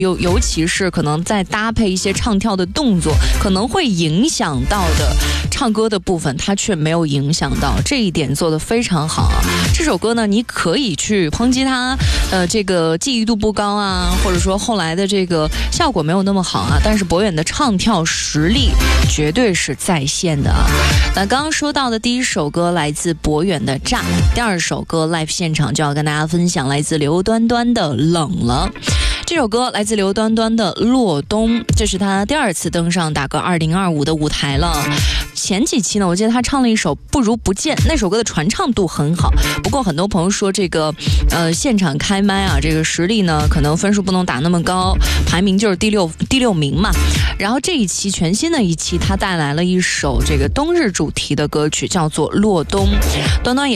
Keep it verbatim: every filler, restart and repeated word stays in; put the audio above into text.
尤尤其是可能在搭配一些唱跳的动作，可能会影响到的唱歌的部分，它却没有影响到，这一点做得非常好啊。这首歌呢，你可以去抨击它，呃，这个记忆度不高啊，或者说后来的这个效果没有那么好啊，但是博远的唱跳实力绝对是在线的啊。那刚刚说到的第一首歌来自博远的《炸》，第二首歌 live 现场就要跟大家分享来自刘端端的《冷了》。这首歌来自刘端端的《落冬》，这是他第二次登上打歌二零二五的舞台了。前几期呢，我记得他唱了一首《不如不见》，那首歌的传唱度很好。不过很多朋友说这个呃现场开麦啊，这个实力呢可能分数不能打那么高，排名就是第六第六名嘛。然后这一期全新的一期，他带来了一首这个冬日主题的歌曲，叫做《落冬》。端端也